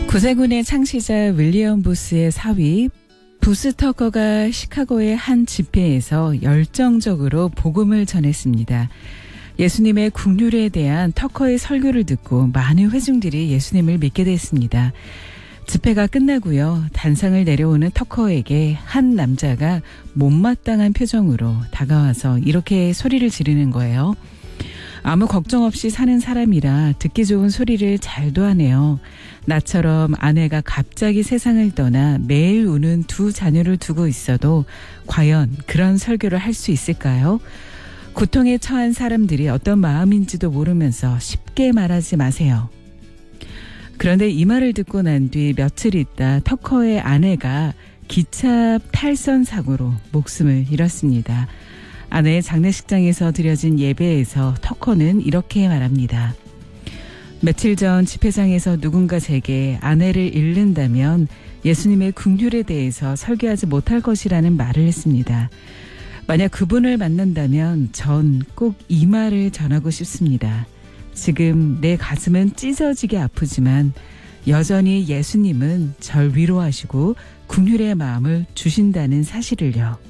구세군의 창시자 윌리엄 부스의 사위 부스 터커가 시카고의 한 집회에서 열정적으로 복음을 전했습니다. 예수님의 국률에 대한 터커의 설교를 듣고 많은 회중들이 예수님을 믿게 됐습니다. 집회가 끝나고요. 단상을 내려오는 터커에게 한 남자가 못마땅한 표정으로 다가와서 이렇게 소리를 지르는 거예요. 아무 걱정 없이 사는 사람이라 듣기 좋은 소리를 잘도 하네요. 나처럼 아내가 갑자기 세상을 떠나 매일 우는 두 자녀를 두고 있어도 과연 그런 설교를 할 수 있을까요? 고통에 처한 사람들이 어떤 마음인지도 모르면서 쉽게 말하지 마세요. 그런데 이 말을 듣고 난 뒤 며칠 있다 터커의 아내가 기차 탈선 사고로 목숨을 잃었습니다. 아내의 장례식장에서 드려진 예배에서 터커는 이렇게 말합니다. 며칠 전 집회장에서 누군가 제게 아내를 잃는다면 예수님의 긍휼에 대해서 설교하지 못할 것이라는 말을 했습니다. 만약 그분을 만난다면 전 꼭 이 말을 전하고 싶습니다. 지금 내 가슴은 찢어지게 아프지만 여전히 예수님은 절 위로하시고 긍휼의 마음을 주신다는 사실을요.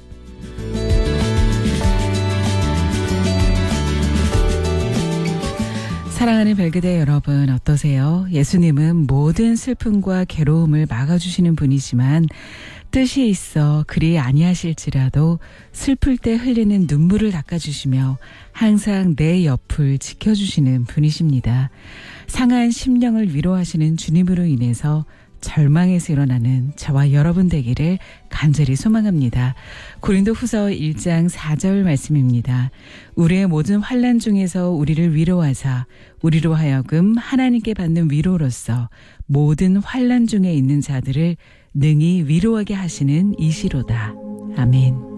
사랑하는 별그대 여러분 어떠세요? 예수님은 모든 슬픔과 괴로움을 막아주시는 분이지만 뜻이 있어 그리 아니하실지라도 슬플 때 흘리는 눈물을 닦아주시며 항상 내 옆을 지켜주시는 분이십니다. 상한 심령을 위로하시는 주님으로 인해서 절망에서 일어나는 저와 여러분 되기를 간절히 소망합니다. 고린도후서 1장 4절 말씀입니다. 우리의 모든 환난 중에서 우리를 위로하사 우리로 하여금 하나님께 받는 위로로서 모든 환난 중에 있는 자들을 능히 위로하게 하시는 이시로다. 아멘.